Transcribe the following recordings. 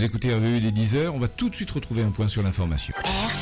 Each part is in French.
Vous écoutez RVE, il est 10h, on va tout de suite retrouver un point sur l'information.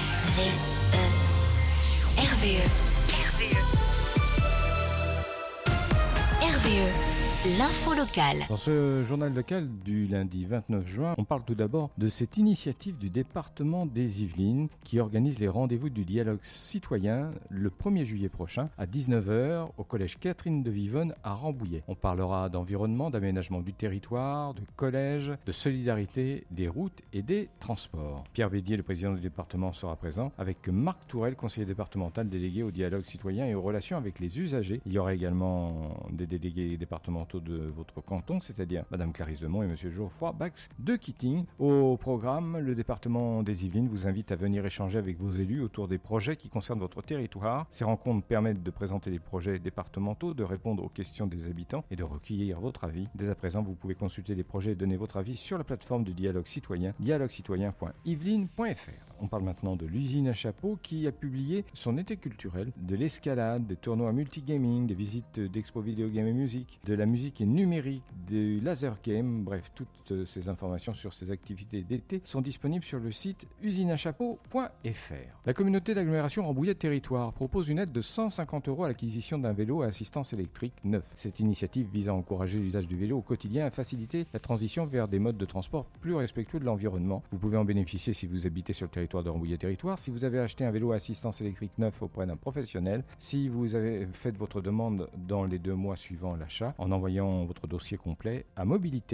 RVE, l'info locale. Dans ce journal local du lundi 29 juin, on parle tout d'abord de cette initiative du département des Yvelines qui organise les rendez-vous du dialogue citoyen le 1er juillet prochain à 19h au collège Catherine de Vivonne à Rambouillet. On parlera d'environnement, d'aménagement du territoire, de collège, de solidarité, des routes et des transports. Pierre Bédier, le président du département, sera présent avec Marc Tourelle, conseiller départemental délégué au dialogue citoyen et aux relations avec les usagers. Il y aura également des délégués départementaux de votre canton, c'est-à-dire Madame Clarisse Demont et Monsieur Geoffroy Bax de Kitting. Au programme, le département des Yvelines vous invite à venir échanger avec vos élus autour des projets qui concernent votre territoire. Ces rencontres permettent de présenter les projets départementaux, de répondre aux questions des habitants et de recueillir votre avis. Dès à présent, vous pouvez consulter les projets et donner votre avis sur la plateforme du dialogue citoyen, dialoguecitoyen.yveline.fr. On parle maintenant de l'usine à chapeaux qui a publié son été culturel, de l'escalade, des tournois multigaming, des visites d'expo vidéo game et musique, de la musique et numérique, du laser game, bref, toutes ces informations sur ces activités d'été sont disponibles sur le site usineachapeau.fr. La communauté d'agglomération Rambouillet Territoire propose une aide de 150 € à l'acquisition d'un vélo à assistance électrique neuf. Cette initiative vise à encourager l'usage du vélo au quotidien et à faciliter la transition vers des modes de transport plus respectueux de l'environnement. Vous pouvez en bénéficier si vous habitez sur le territoire de Rambouillet Territoire, si vous avez acheté un vélo à assistance électrique neuf auprès d'un professionnel, si vous avez fait votre demande dans les 2 mois suivant l'achat, en envoyant votre dossier complet à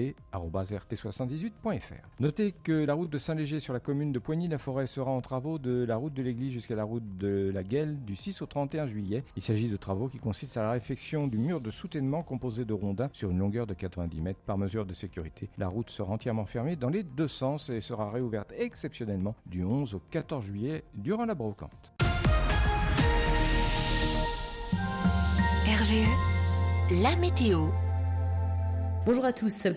mobilité@rt78.fr. Notez que la route de Saint-Léger sur la commune de Poigny-la-Forêt sera en travaux de la route de l'église jusqu'à la route de la Guelle du 6 au 31 juillet. Il s'agit de travaux qui consistent à la réfection du mur de soutènement composé de rondins sur une longueur de 90 mètres. Par mesure de sécurité, la route sera entièrement fermée dans les 2 sens et sera réouverte exceptionnellement du 11 au 14 juillet durant la brocante. RVE, la météo. Bonjour à tous.